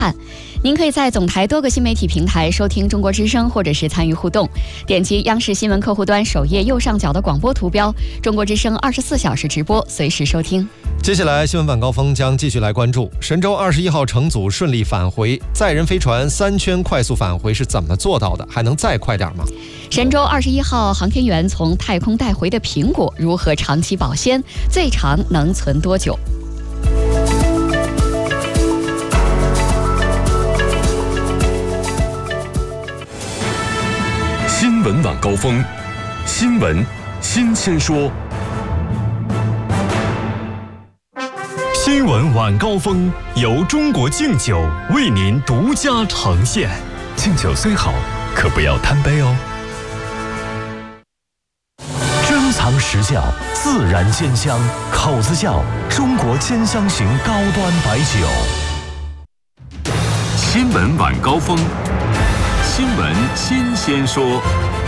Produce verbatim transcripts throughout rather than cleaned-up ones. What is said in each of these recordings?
您可以在总台多个新媒体平台收听中国之声，或者是参与互动。点击央视新闻客户端首页右上角的广播图标，中国之声二十四小时直播，随时收听。 接下来新闻晚高峰将继续来关注神舟二十一号乘组顺利返回，载人飞船三圈快速返回是怎么做到的？还能再快点吗？ 神舟二十一号航天员从太空带回的苹果如何长期保鲜？最长能存多久？ 新闻晚高峰，新闻新鲜说。新闻晚高峰由中国敬酒为您独家呈现。敬酒虽好，可不要贪杯哦。珍藏实窖，自然煎香，口子窖中国煎香型高端白酒。新闻晚高峰，新闻新鲜说。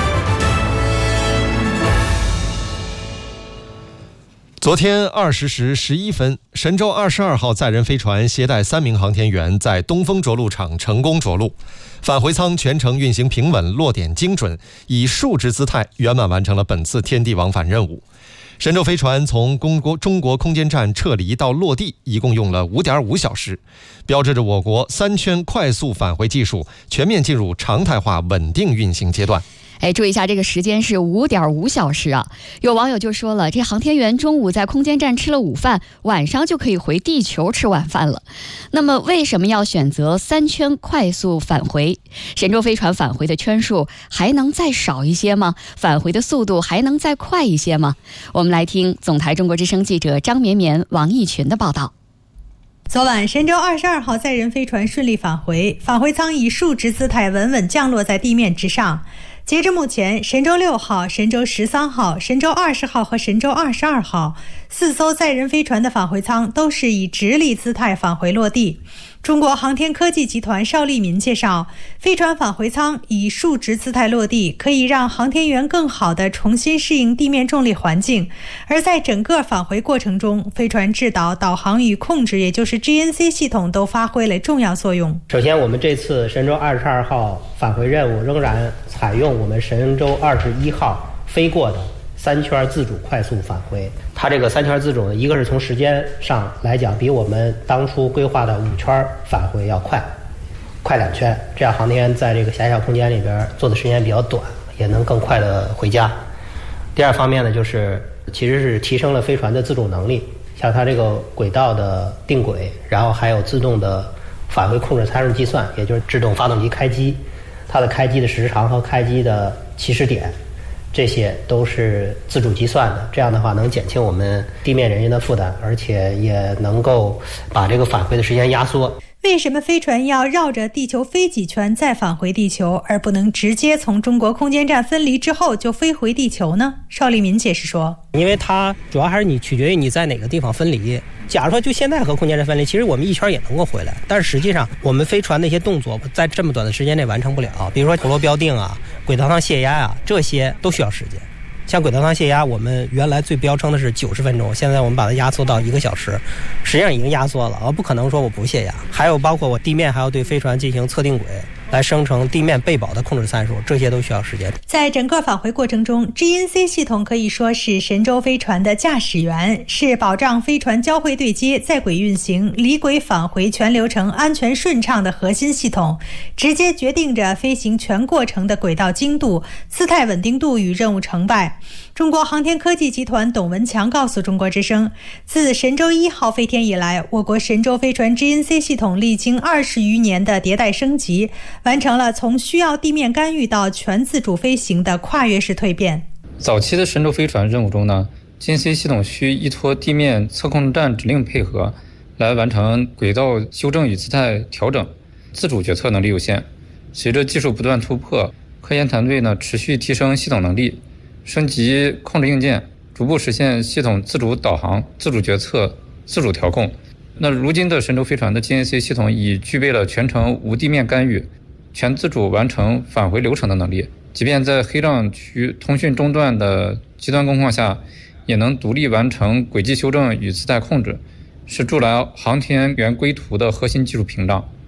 昨天二十时十一分，神舟二十二号载人飞船携带三名航天员在东风着陆场成功着陆，返回舱全程运行平稳，落点精准，以竖直姿态圆满完成了本次天地往返任务。神舟飞船从中国空间站撤离到落地一共用了 五点五小时，标志着我国三圈快速返回技术全面进入常态化稳定运行阶段。 哎，注意一下，这个时间是 五点五小时啊！有网友就说了，这航天员中午在空间站吃了午饭，晚上就可以回地球吃晚饭了。那么为什么要选择三圈快速返回？神舟飞船返回的圈数还能再少一些吗？返回的速度还能再快一些吗？我们来听总台中国之声记者张绵绵、王艺群的报道。 昨晚，神舟二十二号载人飞船顺利返回，返回舱以竖直姿态稳稳降落在地面之上。截至目前，神舟六号、神舟十三号、神舟二十号和神舟二十二号四艘载人飞船的返回舱都是以直立姿态返回落地。中国航天科技集团邵立民介绍，飞船返回舱以竖直姿态落地，可以让航天员更好地重新适应地面重力环境。而在整个返回过程中，飞船制导、导航与控制，也就是 G N C 系统都发挥了重要作用。 首先，我们这次神舟二十二号返回任务仍然采用我们神舟二十一号飞过的三圈自主快速返回。它这个三圈自主呢，一个是从时间上来讲，比我们当初规划的五圈返回要快，快两圈，这样航天员在这个狭小空间里边做的时间比较短，也能更快的回家。第二方面呢，就是其实是提升了飞船的自主能力，像它这个轨道的定轨，然后还有自动的返回控制参数计算，也就是制动发动机开机，它的开机的时长和开机的起始点，这些都是自主计算的。这样的话能减轻我们地面人员的负担，而且也能够把这个返回的时间压缩。 为什么飞船要绕着地球飞几圈再返回地球，而不能直接从中国空间站分离之后就飞回地球呢？邵立民解释说， 因为它主要还是你取决于你在哪个地方分离。假如说就现在和空间站分离，其实我们一圈也能够回来，但是实际上我们飞船那些动作在这么短的时间内完成不了，比如说陀螺标定啊、轨道上泄压啊，这些都需要时间。像轨道上泄压，我们原来最标称的是九十分钟，现在我们把它压缩到一个小时，实际上已经压缩了，而不可能说我不泄压。还有包括我地面还要对飞船进行测定轨，来生成地面备保的控制参数，这些都需要时间。 在整个返回过程中， G N C 系统可以说是神舟飞船的驾驶员，是保障飞船交会对接、在轨运行、离轨返回全流程安全顺畅的核心系统，直接决定着飞行全过程的轨道精度、姿态稳定度与任务成败。中国航天科技集团董文强告诉中国之声，自神舟一号飞天以来，我国神舟飞船 G N C 系统历经二十余年的迭代升级，完成了从需要地面干预到全自主飞行的跨越式蜕变。 早期的神舟飞船任务中呢， G N C 系统需依托地面测控站指令配合来完成轨道修正与姿态调整，自主决策能力有限。随着技术不断突破，科研团队呢持续提升系统能力，升级控制硬件，逐步实现系统自主导航、自主决策、自主调控。那如今的神舟飞船的 G N C 系统已具备了全程无地面干预、全自主完成返回流程的能力，即便在黑障区通讯中断的极端工况下，也能独立完成轨迹修正与姿态控制，是筑牢航天员归途的核心技术屏障。